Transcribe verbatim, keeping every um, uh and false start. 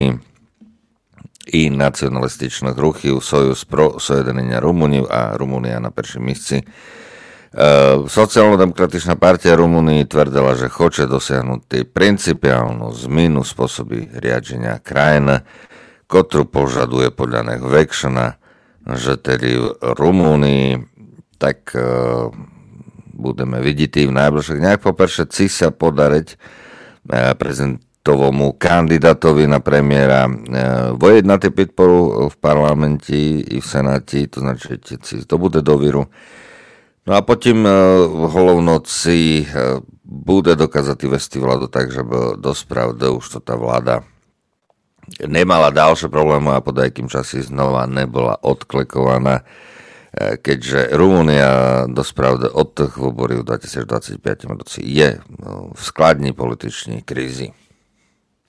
i nacionalističných ruchів Sojuz pro sojedinenia Rumunів a Rumunia na prvším mісці. Sociálno-demokratičná partia Rumunii tvrdila, že chce dosiahnuť principiálnu zmenu spôsoby riadenia krajiny, ktorú požaduje podľa nich väčšina, že tedy v Rumunii tak uh, budeme vidieť v najbližších dňach. Poprvé si sa podariť uh, prezidentovomu kandidátovi na premiéra uh, vojednať podporu v parlamenti i v senáti, to znači, si to bude dovíru. No a potom v holovnoci bude dokázať vesti vládu tak, že by dospravde už to tá vláda nemala ďalšie problémy a po nejakým časi znova nebola odklikovaná, keďže Rumúnia dospravde od tých voľbí v dvetisícdvadsaťpäť roci je v skladni političnej krízi.